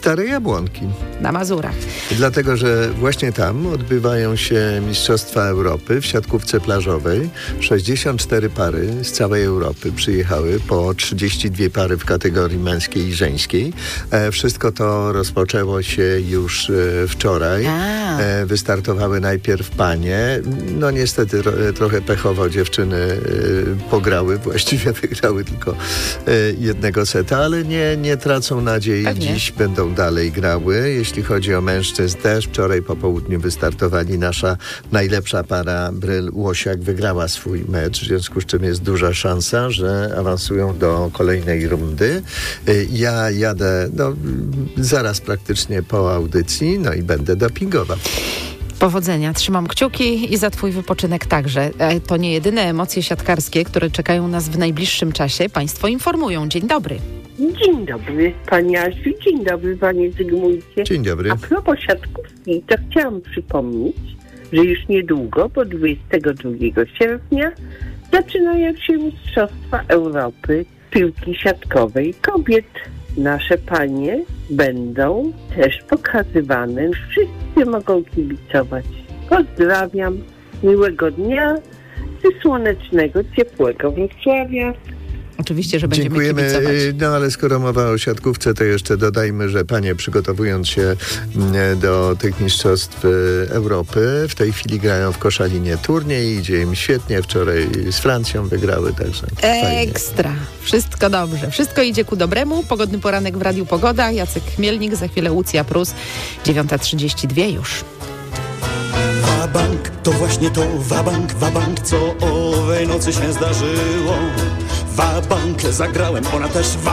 Stare Jabłonki. Na Mazurach. Dlatego, że właśnie tam odbywają się Mistrzostwa Europy w siatkówce plażowej. 64 pary z całej Europy przyjechały, po 32 pary w kategorii męskiej i żeńskiej. Wszystko to rozpoczęło się już wczoraj. Wystartowały najpierw panie. No niestety trochę pechowo dziewczyny pograły, właściwie wygrały tylko jednego seta, ale nie tracą nadziei. Pewnie. Dziś będą dalej grały. Jeśli chodzi o mężczyzn też, wczoraj po południu wystartowali. Nasza najlepsza para Bryl-Łosiak wygrała swój mecz, w związku z czym jest duża szansa, że awansują do kolejnej rundy. Ja jadę zaraz praktycznie po audycji, no i będę dopingował. Powodzenia. Trzymam kciuki i za twój wypoczynek także. To nie jedyne emocje siatkarskie, które czekają nas w najbliższym czasie. Państwo informują. Dzień dobry. Dzień dobry Pani Asiu, dzień dobry Panie Zygmuncie. Dzień dobry. A propos siatkówki, to chciałam przypomnieć, że już niedługo, bo 22 sierpnia, zaczynają się Mistrzostwa Europy piłki siatkowej kobiet. Nasze panie będą też pokazywane. Wszyscy mogą kibicować. Pozdrawiam. Miłego dnia ze słonecznego, ciepłego Wrocławia. Oczywiście, że będziemy Dziękujemy. kibicować. No ale skoro mowa o siatkówce, to jeszcze dodajmy, że panie, przygotowując się do tych Mistrzostw Europy, w tej chwili grają w Koszalinie turniej, idzie im świetnie. Wczoraj z Francją wygrały, także fajnie. Ekstra. Wszystko dobrze. Wszystko idzie ku dobremu. Pogodny poranek w Radiu Pogoda. Jacek Chmielnik, za chwilę Łucja Prus. 9:32 już. Wabank, to właśnie to wabank, co owej nocy się zdarzyło. Wabank zagrałem, ona też